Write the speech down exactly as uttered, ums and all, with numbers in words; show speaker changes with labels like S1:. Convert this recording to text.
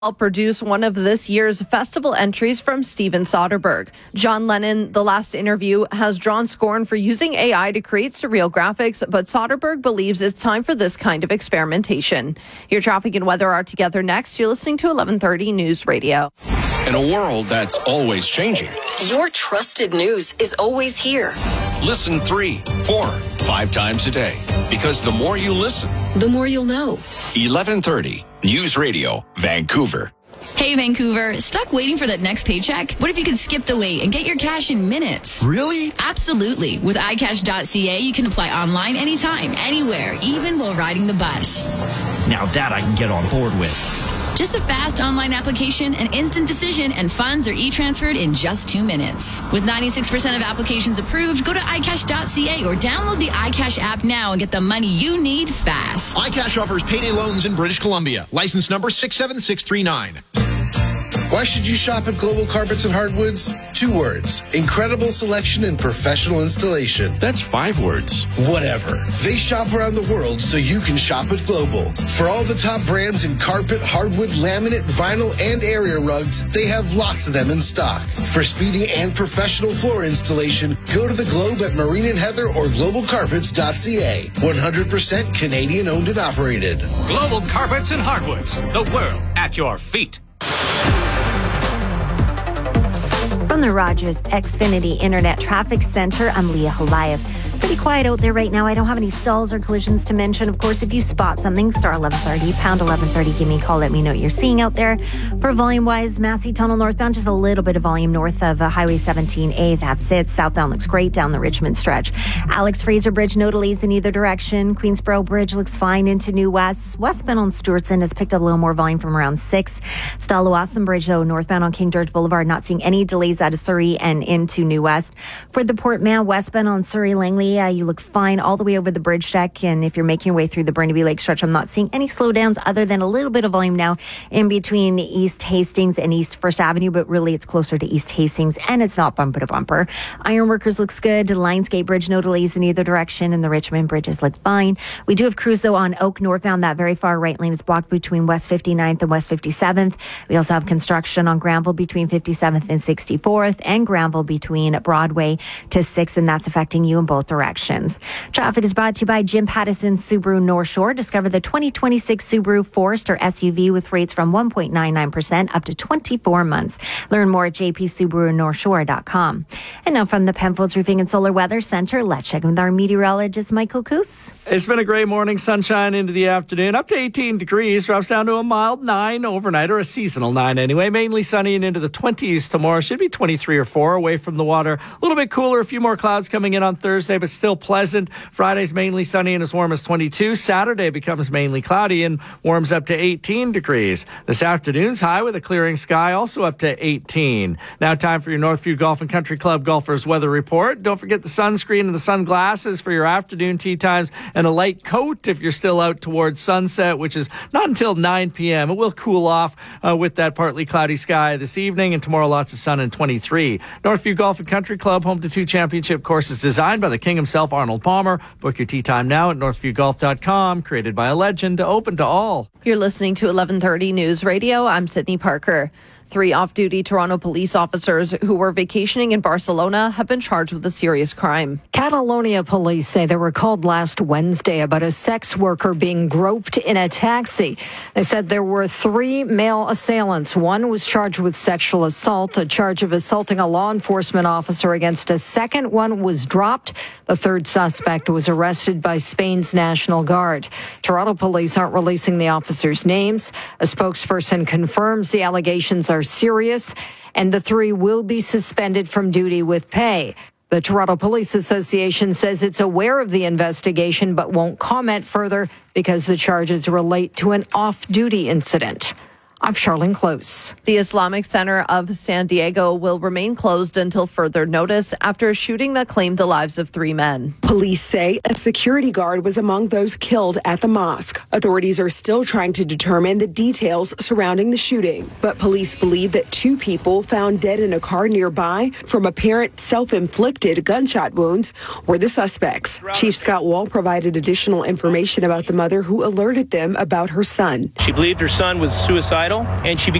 S1: I'll produce one of this year's festival entries from Steven Soderbergh. John Lennon, The Last Interview, has drawn scorn for using A I to create surreal graphics, but Soderbergh believes it's time for this kind of experimentation. Your traffic and weather are together next. You're listening to eleven thirty News Radio.
S2: In a world that's always changing,
S3: your trusted news is always here.
S2: Listen three, four, five times a day. Because the more you listen,
S3: the more you'll know.
S2: eleven thirty News Radio, Vancouver.
S4: Hey, Vancouver, stuck waiting for that next paycheck? What if you could skip the wait and get your cash in minutes?
S5: Really?
S4: Absolutely. With i cash dot c a, you can apply online anytime, anywhere, even while riding the bus.
S5: Now that I can get on board with.
S4: Just a fast online application, an instant decision, and funds are e-transferred in just two minutes. With ninety-six percent of applications approved, go to i cash dot c a or download the iCash app now and get the money you need fast.
S6: iCash offers payday loans in British Columbia. License number six seven six three nine.
S7: Why should you shop at Global Carpets and Hardwoods? Two words. Incredible selection and professional installation.
S2: That's five words.
S7: Whatever. They shop around the world so you can shop at Global. For all the top brands in carpet, hardwood, laminate, vinyl, and area rugs, they have lots of them in stock. For speedy and professional floor installation, go to the Globe at Marine and Heather or global carpets dot c a. one hundred percent Canadian owned and operated.
S8: Global Carpets and Hardwoods. The world at your feet.
S9: From the Rogers Xfinity Internet Traffic Center, I'm Leah Halayev. Pretty quiet out there right now. I don't have any stalls or collisions to mention. Of course, if you spot something, star eleven thirty, pound eleven thirty, give me a call. Let me know what you're seeing out there. For volume-wise, Massey Tunnel northbound, just a little bit of volume north of uh, Highway seventeen A. That's it. Southbound looks great down the Richmond stretch. Alex Fraser Bridge, no delays in either direction. Queensboro Bridge looks fine into New West. Westbound on Stewartson has picked up a little more volume from around six. Stallawasam Bridge, though, northbound on King George Boulevard, not seeing any delays out of Surrey and into New West. For the Port Mann, westbound on Surrey Langley, uh, you look fine all the way over the bridge deck. And if you're making your way through the Burnaby Lake stretch, I'm not seeing any slowdowns other than a little bit of volume now in between East Hastings and East First Avenue, but really it's closer to East Hastings and it's not bumper to bumper. Ironworkers looks good. Lionsgate Bridge, no delays in either direction, and the Richmond bridges look fine. We do have crews though on Oak northbound. That very far right lane is blocked between West fifty-ninth and West fifty-seventh. We also have construction on Granville between fifty-seventh and sixty-fourth, and Granville between Broadway to sixth, and that's affecting you in both directions. Traffic is brought to you by Jim Pattison Subaru North Shore. Discover the twenty twenty-six Subaru Forester S U V with rates from one point nine nine percent up to twenty-four months. Learn more at j p subaru north shore dot com. And now from the Penfolds Roofing and Solar Weather Center, let's check with our meteorologist, Michael Coos.
S10: It's been a great morning, sunshine into the afternoon, up to eighteen degrees, drops down to a mild nine overnight, or a seasonal nine anyway. Mainly sunny and into the twenties tomorrow. Should be twenty-three or four away from the water. A little bit cooler, a few more clouds coming in on Thursday, but still pleasant. Friday's mainly sunny and as warm as twenty-two. Saturday becomes mainly cloudy and warms up to eighteen degrees. This afternoon's high with a clearing sky, also up to eighteen. Now time for your Northview Golf and Country Club Golfers Weather Report. Don't forget the sunscreen and the sunglasses for your afternoon tee times, and a light coat if you're still out towards sunset, which is not until nine p.m. It will cool off uh, with that partly cloudy sky this evening, and tomorrow lots of sun and twenty-three. Northview Golf and Country Club, home to two championship courses designed by the king himself, Arnold Palmer. Book your tee time now at northview golf dot com. Created by a legend, open to all.
S1: You're listening to eleven thirty News Radio. I'm Sydney Parker. Three off-duty Toronto police officers who were vacationing in Barcelona have been charged with a serious crime.
S11: Catalonia police say they were called last Wednesday about a sex worker being groped in a taxi. They said there were three male assailants. One was charged with sexual assault. A charge of assaulting a law enforcement officer against a second one was dropped. The third suspect was arrested by Spain's National Guard. Toronto police aren't releasing the officers' names. A spokesperson confirms the allegations are serious, and the three will be suspended from duty with pay. The Toronto Police Association says it's aware of the investigation but won't comment further because the charges relate to an off-duty incident. I'm Charlene Close.
S1: The Islamic Center of San Diego will remain closed until further notice after a shooting that claimed the lives of three men.
S12: Police say a security guard was among those killed at the mosque. Authorities are still trying to determine the details surrounding the shooting, but police believe that two people found dead in a car nearby from apparent self-inflicted gunshot wounds were the suspects. Chief Scott Wall provided additional information about the mother who alerted them about her son.
S13: She believed her son was suicidal suicidal, and she